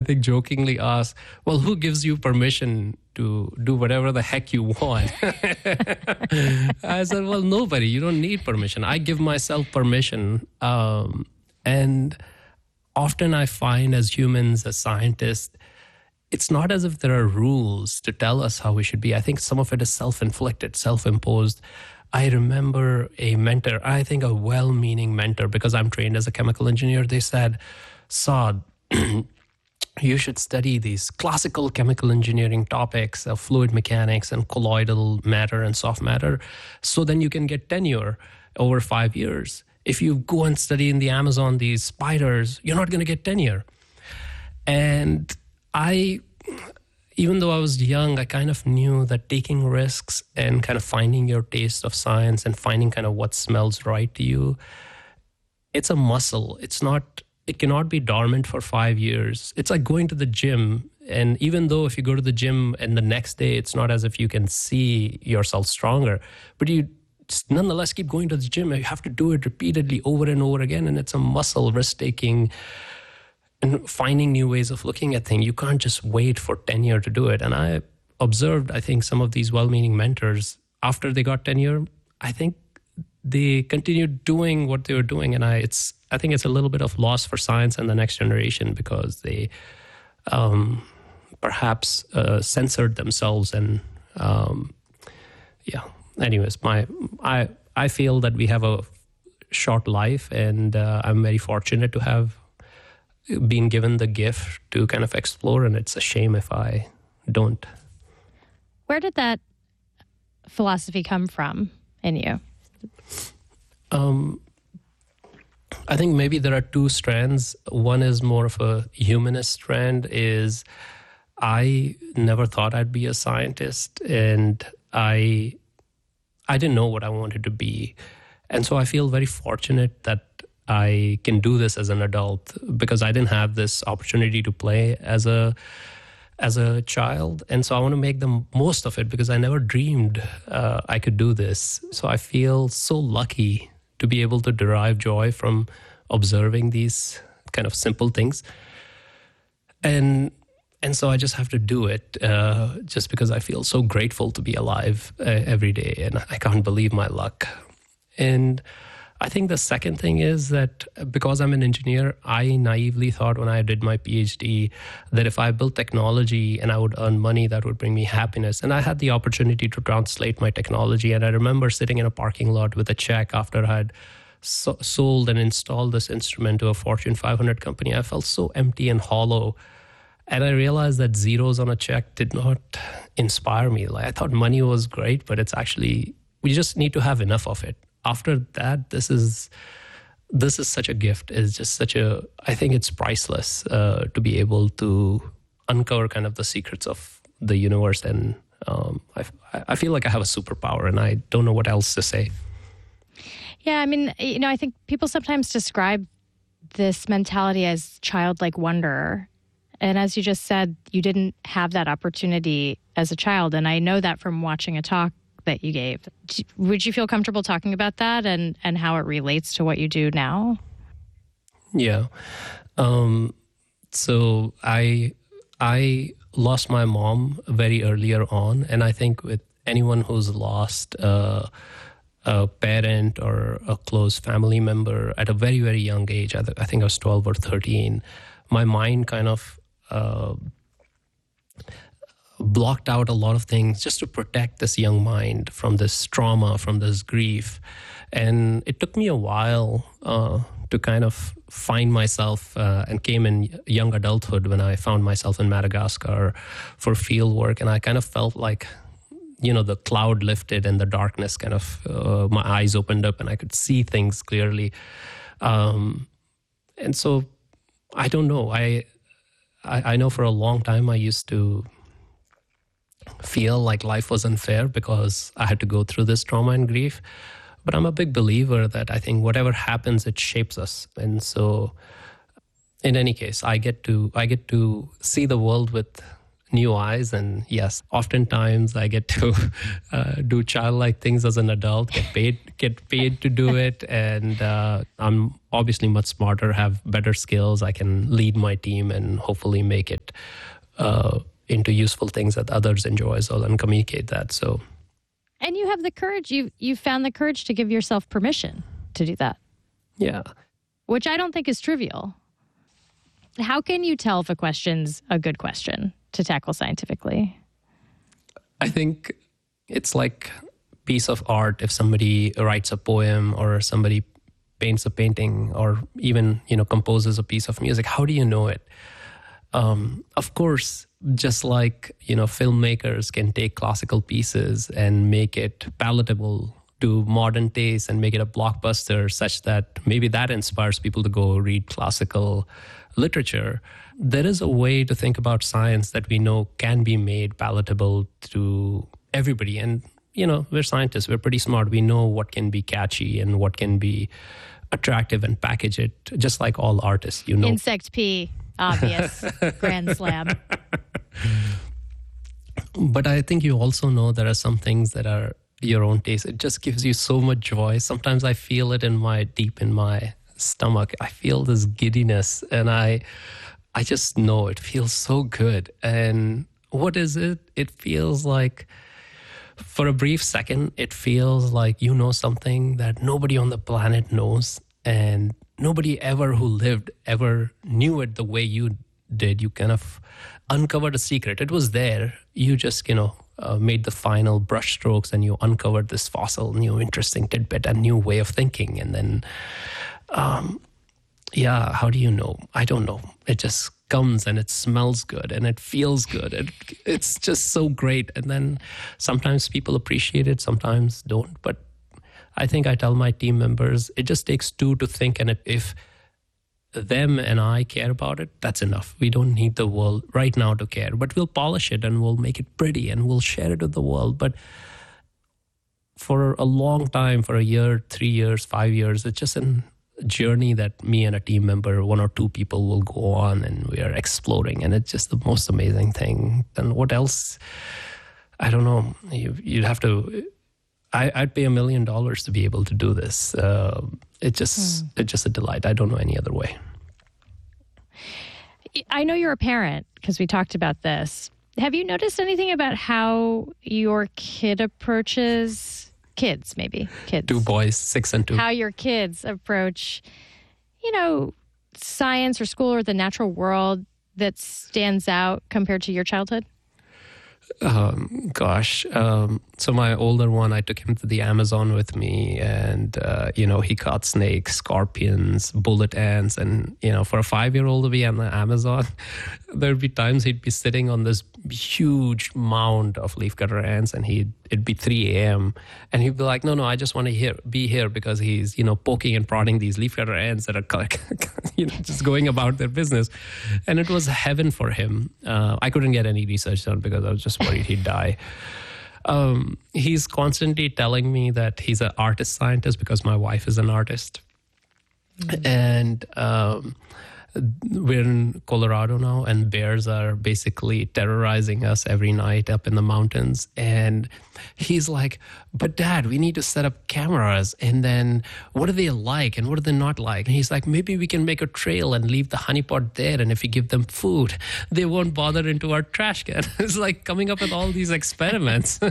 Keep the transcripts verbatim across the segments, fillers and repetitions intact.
think, jokingly asked, well, who gives you permission to do whatever the heck you want? I said, well, nobody. You don't need permission. I give myself permission. Um, and often I find as humans, as scientists, it's not as if there are rules to tell us how we should be. I think some of it is self-inflicted, self-imposed. I remember a mentor, I think a well-meaning mentor, because I'm trained as a chemical engineer. They said, Saad, you should study these classical chemical engineering topics of fluid mechanics and colloidal matter and soft matter, so then you can get tenure over five years. If you go and study in the Amazon these spiders, you're not going to get tenure. And I, even though I was young, I kind of knew that taking risks and kind of finding your taste of science and finding kind of what smells right to you, it's a muscle. It's not, it cannot be dormant for five years. It's like going to the gym. And even though if you go to the gym and the next day, it's not as if you can see yourself stronger, but you nonetheless keep going to the gym. You have to do it repeatedly over and over again. And it's a muscle, risk-taking, and finding new ways of looking at things. You can't just wait for tenure to do it. And I observed, I think, some of these well-meaning mentors, after they got tenure, I think they continued doing what they were doing. And I it's I think it's a little bit of loss for science and the next generation, because they um, perhaps uh, censored themselves. And um, yeah, anyways, my I I feel that we have a short life, and uh, I'm very fortunate to have been given the gift to kind of explore, and it's a shame if I don't. Where did that philosophy come from in you? Um, I think maybe there are two strands. One is more of a humanist strand, is I never thought I'd be a scientist, and I I didn't know what I wanted to be. And so I feel very fortunate that I can do this as an adult, because I didn't have this opportunity to play as a as a child. And so I want to make the most of it, because I never dreamed uh, I could do this. So I feel so lucky to be able to derive joy from observing these kind of simple things. And and so I just have to do it uh, just because I feel so grateful to be alive uh, every day. And I can't believe my luck. And I think the second thing is that because I'm an engineer, I naively thought when I did my PhD that if I built technology and I would earn money, that would bring me happiness. And I had the opportunity to translate my technology. And I remember sitting in a parking lot with a check after I had so- sold and installed this instrument to a Fortune five hundred company. I felt so empty and hollow. And I realized that zeros on a check did not inspire me. Like, I thought money was great, but it's actually, we just need to have enough of it. After that, this is this is such a gift. It's just such a, I think it's priceless uh, to be able to uncover kind of the secrets of the universe. And um, I, I feel like I have a superpower, and I don't know what else to say. Yeah, I mean, you know, I think people sometimes describe this mentality as childlike wonder. And as you just said, you didn't have that opportunity as a child. And I know that from watching a talk that you gave. Would you feel comfortable talking about that and, and how it relates to what you do now? Yeah. Um, so I I lost my mom very earlier on. And I think with anyone who's lost uh, a parent or a close family member at a very, very young age, I, th- I think I was twelve or thirteen, my mind kind of uh, blocked out a lot of things just to protect this young mind from this trauma, from this grief. And it took me a while uh, to kind of find myself uh, and came in young adulthood when I found myself in Madagascar for field work. And I kind of felt like, you know, the cloud lifted and the darkness kind of, uh, my eyes opened up and I could see things clearly. Um, and so I don't know. I, I I know for a long time I used to feel like life was unfair because I had to go through this trauma and grief. But I'm a big believer that I think whatever happens, it shapes us. And so in any case, I get to I get to see the world with new eyes. And yes, oftentimes I get to uh, do childlike things as an adult, get paid, get paid to do it. And uh, I'm obviously much smarter, have better skills. I can lead my team and hopefully make it uh, into useful things that others enjoy as well and communicate that. So, and you have the courage. You you found the courage to give yourself permission to do that. Yeah, which I don't think is trivial. How can you tell if a question's a good question to tackle scientifically? I think it's like a piece of art. If somebody writes a poem or somebody paints a painting or even, you know, composes a piece of music, how do you know it? Um, of course, just like, you know, filmmakers can take classical pieces and make it palatable to modern taste and make it a blockbuster such that maybe that inspires people to go read classical literature. There is a way to think about science that we know can be made palatable to everybody. And, you know, we're scientists, we're pretty smart. We know what can be catchy and what can be attractive and package it, just like all artists, you know. Insect pee, obvious, grand slam. But I think you also know there are some things that are your own taste. It just gives you so much joy. Sometimes I feel it in my, deep in my stomach. I feel this giddiness and I, I just know it feels so good. And what is it? It feels like, for a brief second, it feels like you know something that nobody on the planet knows, and nobody ever who lived ever knew it the way you did. You kind of uncovered a secret. It was there. You just, you know, uh, made the final brush strokes and you uncovered this fossil, new interesting tidbit, a new way of thinking. And then, um, yeah, how do you know? I don't know. It just comes and it smells good and it feels good. It, it's just so great. And then sometimes people appreciate it, sometimes don't. But I think I tell my team members, it just takes two to think. And if them and I care about it, that's enough. We don't need the world right now to care, but we'll polish it and we'll make it pretty and we'll share it with the world. But for a long time, for a year, three years, five years, it's just a journey that me and a team member, one or two people will go on and we are exploring. And it's just the most amazing thing. And what else? I don't know. You, you'd have to... I, I'd pay a million dollars to be able to do this. Uh, it just, mm. it's just a delight. I don't know any other way. I know you're a parent because we talked about this. Have you noticed anything about how your kid approaches kids, maybe kids? Two boys, six and two. How your kids approach, you know, science or school or the natural world that stands out compared to your childhood? Um, gosh. Um, so my older one, I took him to the Amazon with me and, uh, you know, he caught snakes, scorpions, bullet ants. And, you know, for a five-year-old to be on the Amazon, there'd be times he'd be sitting on this huge mound of leafcutter ants and he'd, it'd be three a.m. and he'd be like, no, no, I just want to hear, be here because he's, you know, poking and prodding these leafcutter ants that are, you know, just going about their business. And it was heaven for him. Uh, I couldn't get any research done because I was just worried he'd die. Um, he's constantly telling me that he's an artist scientist because my wife is an artist. Mm-hmm. And um, we're in Colorado now, and bears are basically terrorizing us every night up in the mountains. And he's like, but Dad, we need to set up cameras. And then what are they like and what are they not like? And he's like, maybe we can make a trail and leave the honeypot there. And if we give them food, they won't bother into our trash can. It's like coming up with all these experiments.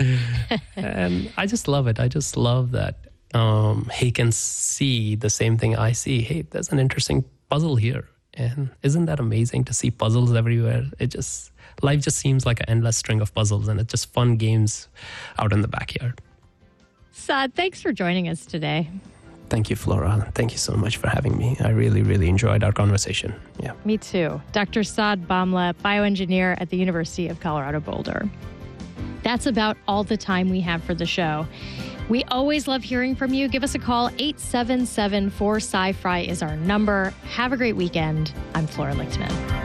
And I just love it. I just love that um, he can see the same thing I see. Hey, there's an interesting puzzle here. And isn't that amazing to see puzzles everywhere? It just, life just seems like an endless string of puzzles, and it's just fun games out in the backyard. Saad, thanks for joining us today. Thank you, Flora. Thank you so much for having me. I really, really enjoyed our conversation. Yeah. Me too. Doctor Saad Bhamla, bioengineer at the University of Colorado Boulder. That's about all the time we have for the show. We always love hearing from you. Give us a call. eight seven seven four sci fi is our number. Have a great weekend. I'm Flora Lichtman.